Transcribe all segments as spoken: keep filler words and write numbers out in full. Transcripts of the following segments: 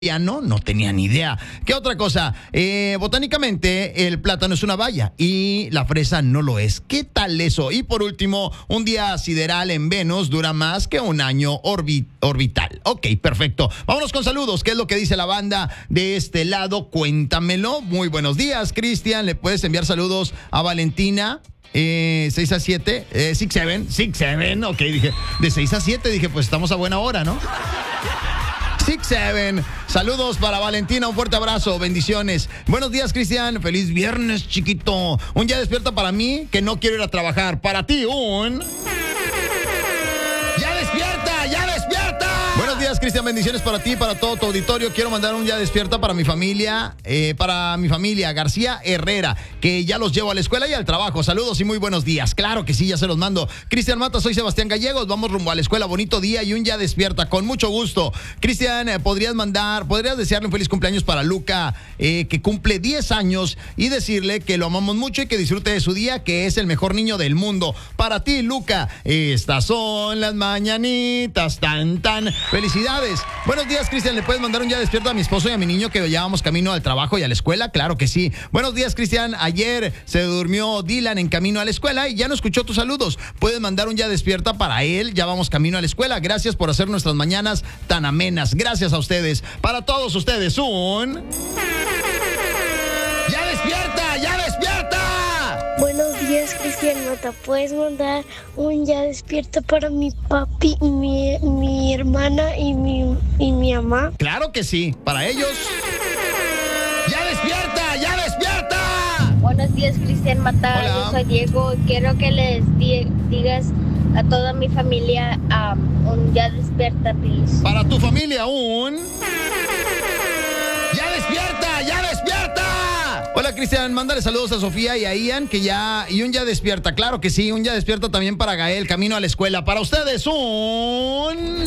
Ya no, no tenía ni idea. ¿Qué otra cosa? Eh, botánicamente, el plátano es una baya y la fresa no lo es. ¿Qué tal eso? Y por último, un día sideral en Venus dura más que un año orbi- orbital. Ok, perfecto. Vámonos con saludos. ¿Qué es lo que dice la banda de este lado? Cuéntamelo. Muy buenos días, Cristian. Le puedes enviar saludos a Valentina. Eh, seis a siete, eh, seis siete, seis siete, ok, dije, de seis a siete, dije, pues estamos a buena hora, ¿no? seis siete, saludos para Valentina, un fuerte abrazo, bendiciones. Buenos días, Cristian, feliz viernes, chiquito. Un ya despierta para mí, que no quiero ir a trabajar. Para ti, un... ¡Ya despierta, ya despierta! Buenos días, Cristian, bendiciones para ti, para todo tu auditorio. Quiero mandar un ya despierta para mi familia, eh, para mi familia, García Herrera, que ya los llevo a la escuela y al trabajo. Saludos y muy buenos días. Claro que sí, ya se los mando. Cristian Mata, soy Sebastián Gallegos, vamos rumbo a la escuela. Bonito día y un ya despierta, con mucho gusto. Cristian, eh, podrías mandar, podrías desearle un feliz cumpleaños para Luca, eh, que cumple diez años, y decirle que lo amamos mucho y que disfrute de su día, que es el mejor niño del mundo. Para ti, Luca, estas son las mañanitas, tan, tan. Felicidades. Buenos días, Cristian. ¿Le puedes mandar un ya despierto a mi esposo y a mi niño que llevamos camino al trabajo y a la escuela? Claro que sí. Buenos días, Cristian. Ayer se durmió Dylan en camino a la escuela y ya no escuchó tus saludos. Puedes mandar un ya despierta para él. Ya vamos camino a la escuela. Gracias por hacer nuestras mañanas tan amenas. Gracias a ustedes. Para todos ustedes, un... ¡Ya despierta! ¡Ya despierta! Buenos días, Cristian Mata. ¿Puedes mandar un ya despierta para mi papi, mi, mi hermana y mi, y mi mamá? Claro que sí. Para ellos... ¡Ya despierta! ¡Ya despierta! Buenos días, Cristian Mata. Hola. Yo soy Diego. Quiero que les di- digas a toda mi familia um, un ya despierta, please. Para tu familia, un... ¡Ya despierta! ¡Ya despierta! Hola, Cristian, mándale saludos a Sofía y a Ian, que ya... Y un ya despierta, claro que sí, un ya despierta también para Gael, camino a la escuela. Para ustedes, un...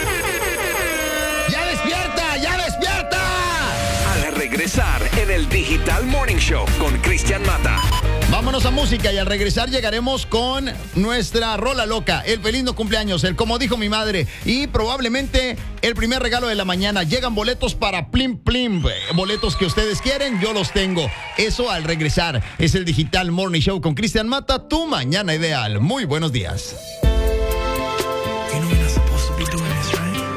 ¡Ya despierta! ¡Ya despierta! Al regresar en el Digital Morning Show con Cristian Mata. Vámonos a música y al regresar llegaremos con nuestra rola loca, el feliz no cumpleaños, el como dijo mi madre y probablemente el primer regalo de la mañana. Llegan boletos para Plim Plim, boletos que ustedes quieren, yo los tengo. Eso al regresar. Es el Digital Morning Show con Cristian Mata, tu mañana ideal. Muy buenos días. Fenomenal.